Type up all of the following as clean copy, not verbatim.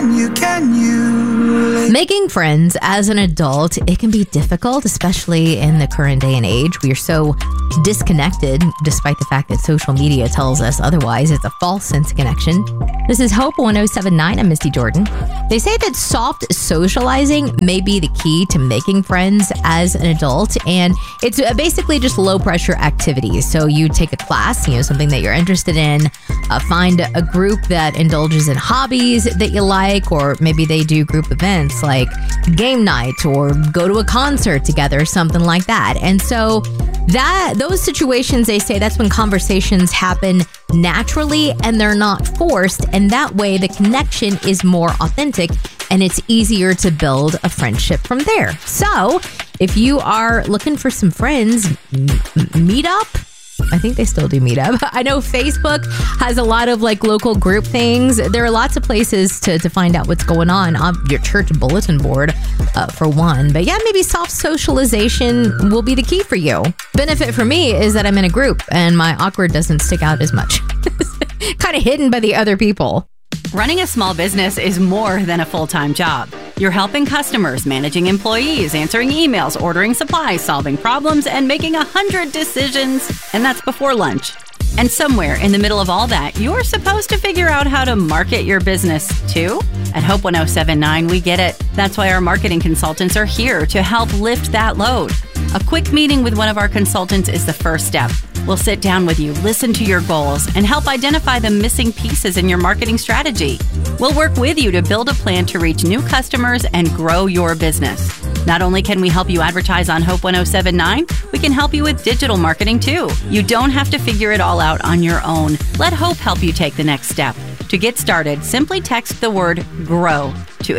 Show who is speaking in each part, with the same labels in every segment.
Speaker 1: Making friends as an adult, it can be difficult, especially in the current day and age. We are so disconnected, despite the fact that social media tells us otherwise. It's a false sense of connection. This is Hope 1079. I'm Misty Jordan. They say that soft socializing may be the key to making friends as an adult, and it's basically just low pressure activities. So you take a class, something that you're interested in, find a group that indulges in hobbies that you like, or maybe they do group events like game night or go to a concert together, something like that. And so those situations, they say that's when conversations happen naturally and they're not forced. And that way the connection is more authentic and it's easier to build a friendship from there. So if you are looking for some friends, meet up. I think they still do Meetup. I know Facebook has a lot of local group things. There are lots of places to find out what's going on your church bulletin board, for one. But yeah, maybe soft socialization will be the key for you. Benefit for me is that I'm in a group and my awkward doesn't stick out as much. Kind of hidden by the other people.
Speaker 2: Running a small business is more than a full-time job. You're helping customers, managing employees, answering emails, ordering supplies, solving problems, and making 100 decisions. And that's before lunch. And somewhere in the middle of all that, you're supposed to figure out how to market your business too. At Hope 1079, we get it. That's why our marketing consultants are here to help lift that load. A quick meeting with one of our consultants is the first step. We'll sit down with you, listen to your goals, and help identify the missing pieces in your marketing strategy. We'll work with you to build a plan to reach new customers and grow your business. Not only can we help you advertise on Hope 1079, we can help you with digital marketing too. You don't have to figure it all out on your own. Let Hope help you take the nenext step. To get started, simply text the word GROW to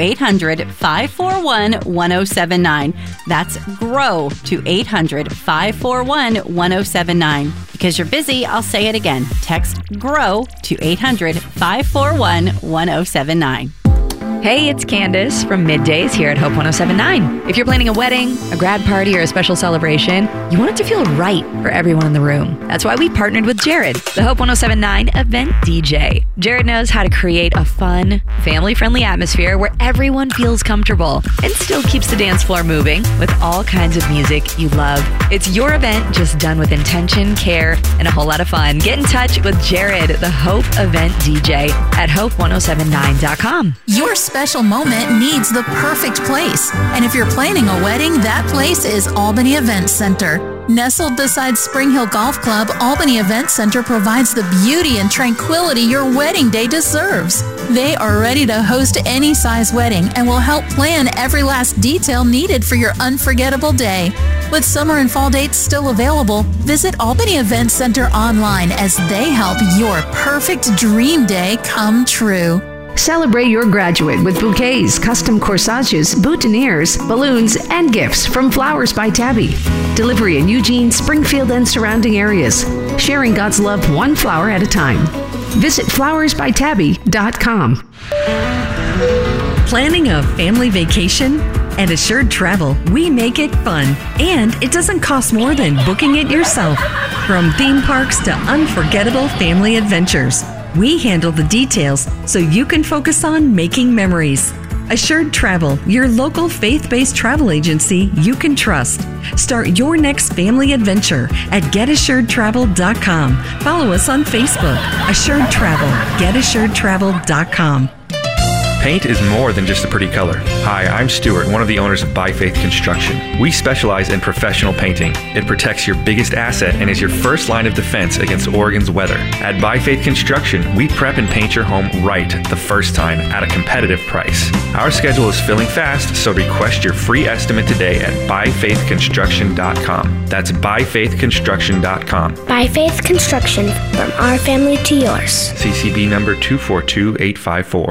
Speaker 2: 800-541-1079. That's GROW to 800-541-1079. Because you're busy, I'll say it again. Text GROW to 800-541-1079.
Speaker 3: Hey, it's Candace from Middays here at Hope 1079. If you're planning a wedding, a grad party, or a special celebration, you want it to feel right for everyone in the room. That's why we partnered with Jared, the Hope 1079 event DJ. Jared knows how to create a fun, family-friendly atmosphere where everyone feels comfortable and still keeps the dance floor moving with all kinds of music you love. It's your event just done with intention, care, and a whole lot of fun. Get in touch with Jared, the Hope event DJ at hope1079.com.
Speaker 4: Your special moment needs the perfect place. And if you're planning a wedding, that place is Albany Event Center. Nestled beside Spring Hill Golf Club, Albany Event Center provides the beauty and tranquility your wedding day deserves. They are ready to host any size wedding and will help plan every last detail needed for your unforgettable day. With summer and fall dates still available, visit Albany Event Center online as they help your perfect dream day come true.
Speaker 5: Celebrate your graduate with bouquets, custom corsages, boutonnieres, balloons, and gifts from Flowers by Tabby. Delivery in Eugene, Springfield, and surrounding areas. Sharing God's love one flower at a time. Visit flowersbytabby.com.
Speaker 6: Planning a family vacation? At Assured Travel, we make it fun, and it doesn't cost more than booking it yourself. From theme parks to unforgettable family adventures, we handle the details so you can focus on making memories. Assured Travel, your local faith-based travel agency you can trust. Start your next family adventure at getassuredtravel.com. Follow us on Facebook. Assured Travel. getassuredtravel.com.
Speaker 7: Paint is more than just a pretty color. Hi, I'm Stuart, one of the owners of By Faith Construction. We specialize in professional painting. It protects your biggest asset and is your first line of defense against Oregon's weather. At By Faith Construction, we prep and paint your home right the first time at a competitive price. Our schedule is filling fast, so request your free estimate today at byfaithconstruction.com. That's byfaithconstruction.com.
Speaker 8: By Faith Construction, from our family to yours.
Speaker 7: CCB number 242854.